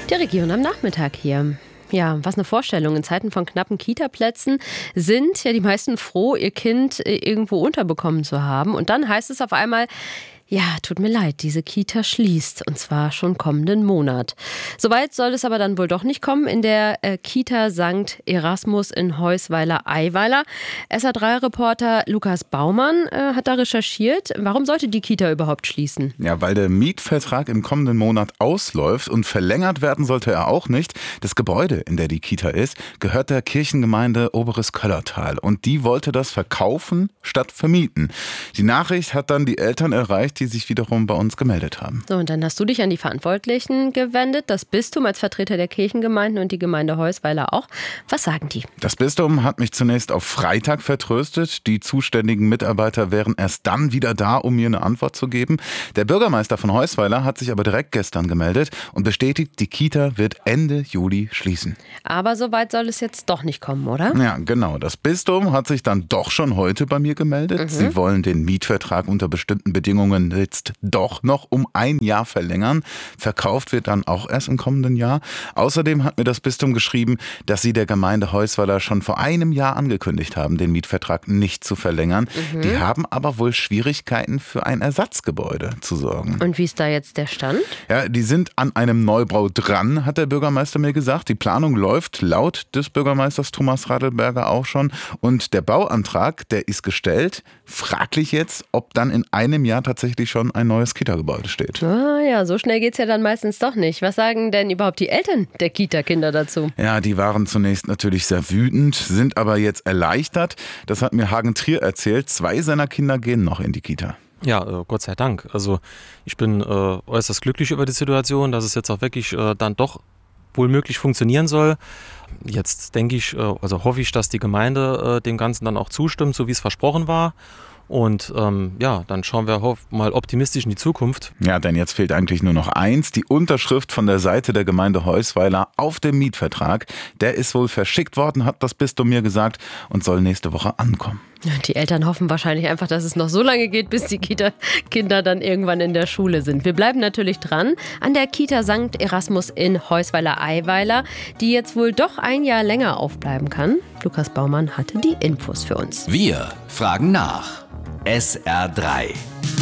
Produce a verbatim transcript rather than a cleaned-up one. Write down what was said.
Die Region am Nachmittag hier. Ja, was eine Vorstellung. In Zeiten von knappen Kita-Plätzen sind ja die meisten froh, ihr Kind irgendwo unterbekommen zu haben. Und dann heißt es auf einmal, ja, tut mir leid, diese Kita schließt, und zwar schon kommenden Monat. Soweit soll es aber dann wohl doch nicht kommen in der äh, Kita Sankt Erasmus in Heusweiler-Eiweiler. S R drei Reporter Lukas Baumann äh, hat da recherchiert. Warum sollte die Kita überhaupt schließen? Ja, weil der Mietvertrag im kommenden Monat ausläuft und verlängert werden sollte er auch nicht. Das Gebäude, in der die Kita ist, gehört der Kirchengemeinde Oberes Köllertal und die wollte das verkaufen statt vermieten. Die Nachricht hat dann die Eltern erreicht, die sich wiederum bei uns gemeldet haben. So, und dann hast du dich an die Verantwortlichen gewendet, das Bistum als Vertreter der Kirchengemeinden und die Gemeinde Heusweiler auch. Was sagen die? Das Bistum hat mich zunächst auf Freitag vertröstet. Die zuständigen Mitarbeiter wären erst dann wieder da, um mir eine Antwort zu geben. Der Bürgermeister von Heusweiler hat sich aber direkt gestern gemeldet und bestätigt, die Kita wird Ende Juli schließen. Aber so weit soll es jetzt doch nicht kommen, oder? Ja, genau. Das Bistum hat sich dann doch schon heute bei mir gemeldet. Mhm. Sie wollen den Mietvertrag unter bestimmten Bedingungen jetzt doch noch um ein Jahr verlängern. Verkauft wird dann auch erst im kommenden Jahr. Außerdem hat mir das Bistum geschrieben, dass sie der Gemeinde Heusweiler schon vor einem Jahr angekündigt haben, den Mietvertrag nicht zu verlängern. Mhm. Die haben aber wohl Schwierigkeiten, für ein Ersatzgebäude zu sorgen. Und wie ist da jetzt der Stand? Ja, die sind an einem Neubau dran, hat der Bürgermeister mir gesagt. Die Planung läuft laut des Bürgermeisters Thomas Radelberger auch schon. Und der Bauantrag, der ist gestellt. Fraglich jetzt, ob dann in einem Jahr tatsächlich schon ein neues Kita-Gebäude steht. Ah ja, so schnell geht's ja dann meistens doch nicht. Was sagen denn überhaupt die Eltern der Kita-Kinder dazu? Ja, die waren zunächst natürlich sehr wütend, sind aber jetzt erleichtert. Das hat mir Hagen Trier erzählt. Zwei seiner Kinder gehen noch in die Kita. Ja, äh, Gott sei Dank. Also ich bin äh, äußerst glücklich über die Situation, dass es jetzt auch wirklich äh, dann doch wohl möglich funktionieren soll. Jetzt denke ich, äh, also hoffe ich, dass die Gemeinde äh, dem Ganzen dann auch zustimmt, so wie es versprochen war. Und ähm, ja, dann schauen wir hoff- mal optimistisch in die Zukunft. Ja, denn jetzt fehlt eigentlich nur noch eins, die Unterschrift von der Seite der Gemeinde Heusweiler auf dem Mietvertrag. Der ist wohl verschickt worden, hat das Bistum mir gesagt, und soll nächste Woche ankommen. Die Eltern hoffen wahrscheinlich einfach, dass es noch so lange geht, bis die Kita-Kinder dann irgendwann in der Schule sind. Wir bleiben natürlich dran an der Kita Sankt Erasmus in Heusweiler-Eiweiler, die jetzt wohl doch ein Jahr länger aufbleiben kann. Lukas Baumann hatte die Infos für uns. Wir fragen nach. S R drei.